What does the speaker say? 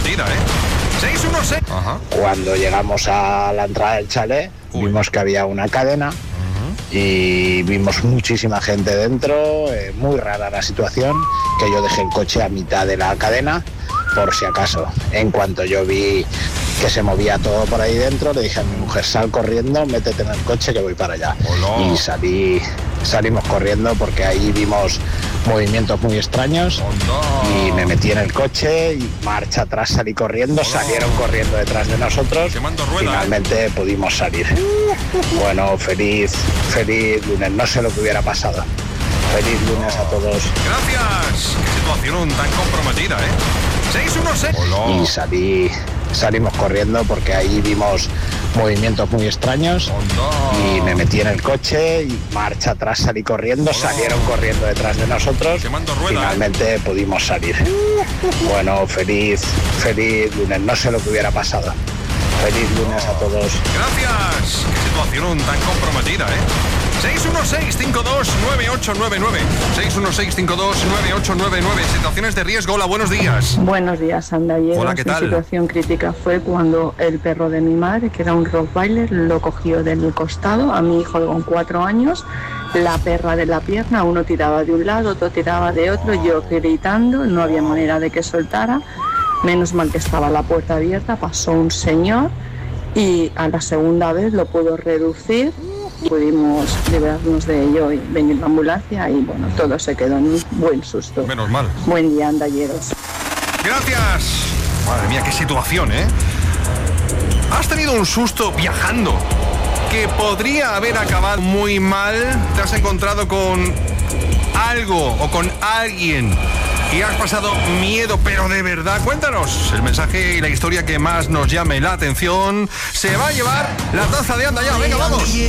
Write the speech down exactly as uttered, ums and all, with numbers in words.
comprometida, ¿eh? seis uno seis. Ajá. Cuando llegamos a la entrada del chalet, Uy. vimos que había una cadena uh-huh. y vimos muchísima gente dentro, eh, muy rara la situación, que yo dejé el coche a mitad de la cadena, por si acaso. En cuanto yo vi que se movía todo por ahí dentro, le dije a mi mujer, sal corriendo, métete en el coche que voy para allá. Hola. Y salí, salimos corriendo porque ahí vimos movimientos muy extraños. Hola. Y me metí en el coche y marcha atrás salí corriendo, Hola. salieron corriendo detrás de nosotros. Rueda, Finalmente ¿eh? pudimos salir. Bueno, feliz, feliz lunes, no sé lo que hubiera pasado. Feliz lunes a todos. Gracias. Qué situación tan comprometida, ¿eh? seis uno seis. Hola. Y salí, salimos corriendo porque ahí vimos movimientos muy extraños. Hola. Y me metí en el coche y marcha atrás salí corriendo, Hola. salieron corriendo detrás de nosotros. Rueda, Finalmente ¿eh? pudimos salir. Bueno, feliz, feliz lunes, no sé lo que hubiera pasado. Feliz lunes a todos. Gracias. Qué situación tan comprometida, ¿eh? seis uno seis, cinco dos nueve ocho nueve nueve. seis uno seis, cinco dos nueve ocho nueve nueve. Situaciones de riesgo. Hola, buenos días. Buenos días, Andalleros. Hola, ¿qué tal? Mi situación crítica fue cuando el perro de mi madre, que era un Rottweiler, lo cogió del costado a mi hijo con cuatro años. La perra de la pierna, uno tiraba de un lado, otro tiraba de otro, yo gritando, no había manera de que soltara. Menos mal que estaba la puerta abierta, pasó un señor y a la segunda vez lo pudo reducir. Pudimos liberarnos de ello y venir la ambulancia y bueno, todo se quedó en un buen susto. Menos mal. Buen día, Andalleros. Gracias. Madre mía, qué situación, ¿eh? Has tenido un susto viajando que podría haber acabado muy mal. Te has encontrado con algo o con alguien y has pasado miedo, pero de verdad. Cuéntanos el mensaje y la historia que más nos llame la atención. Se va a llevar la taza de Anda Ya. Venga, vamos.